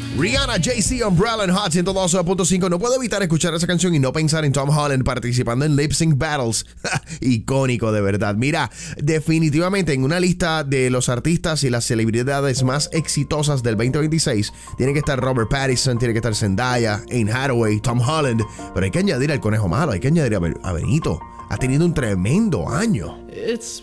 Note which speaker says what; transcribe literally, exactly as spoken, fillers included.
Speaker 1: Rihanna, Jay-Z, Umbrella and Hot ciento doce punto cinco. No puedo evitar escuchar esa canción y no pensar en Tom Holland participando en Lip Sync Battles. Icónico, de verdad. Mira, definitivamente en una lista de los artistas y las celebridades más exitosas del veinte veintiséis tiene que estar Robert Pattinson, tiene que estar Zendaya, Anne Hathaway, Tom Holland. Pero hay que añadir al Conejo Malo, hay que añadir a, Ben- a Benito. Ha tenido un tremendo año.
Speaker 2: It's